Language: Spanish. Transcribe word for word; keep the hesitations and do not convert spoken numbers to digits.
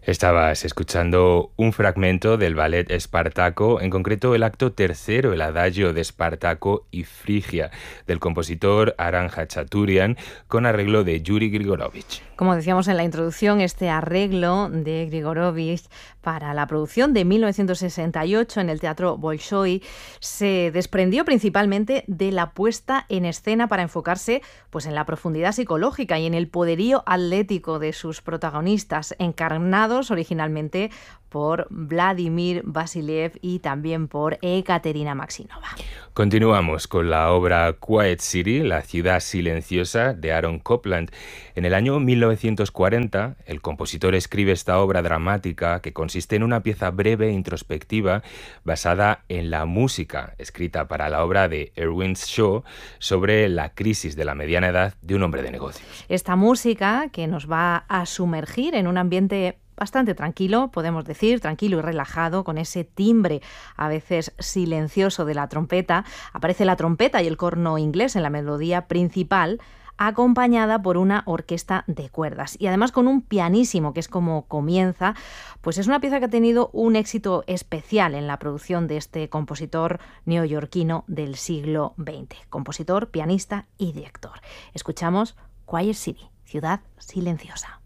Estabas escuchando un fragmento del ballet Espartaco, en concreto el acto tercero, el adagio de Espartaco y Frigia, del compositor Aran Khachaturian, con arreglo de Yuri Grigorovich. Como decíamos en la introducción, este arreglo de Grigorovich para la producción de mil novecientos sesenta y ocho en el Teatro Bolshoi se desprendió principalmente de la puesta en escena para enfocarse pues, en la profundidad psicológica y en el poderío atlético de sus protagonistas, encarnados originalmente por Vladimir Vasiliev y también por Ekaterina Maxinova. Continuamos con la obra Quiet City, la ciudad silenciosa, de Aaron Copland. En el año mil novecientos cuarenta, el compositor escribe esta obra dramática que consiste en una pieza breve e introspectiva basada en la música escrita para la obra de Erwin Shaw sobre la crisis de la mediana edad de un hombre de negocios. Esta música que nos va a sumergir en un ambiente bastante tranquilo, podemos decir, tranquilo y relajado, con ese timbre a veces silencioso de la trompeta. Aparece la trompeta y el corno inglés en la melodía principal, acompañada por una orquesta de cuerdas y además con un pianísimo, que es como comienza. Pues es una pieza que ha tenido un éxito especial en la producción de este compositor neoyorquino del siglo veinte, compositor, pianista y director. Escuchamos Quiet City, ciudad silenciosa.